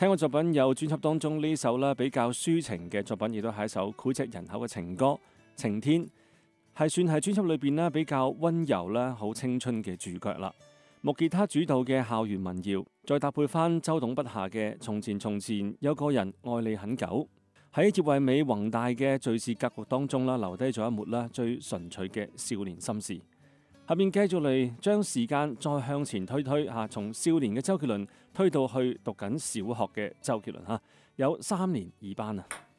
聽過作品有專輯當中呢首啦，比較抒情嘅作品，亦都係一首膾炙人口嘅情歌《晴天》，係算係專輯裏邊啦比較溫柔啦、好青春嘅主角啦。木吉他主導嘅校園民謠，再搭配翻周董筆下嘅《從前從前有個人愛你很久》，喺葉惠美宏大嘅敘事格局當中啦，留低咗一抹啦最純粹嘅少年心事。下面繼續嚟將時間再向前推嚇，從少年嘅周杰倫推到去讀緊小學嘅周杰倫嚇，有3年2班啊！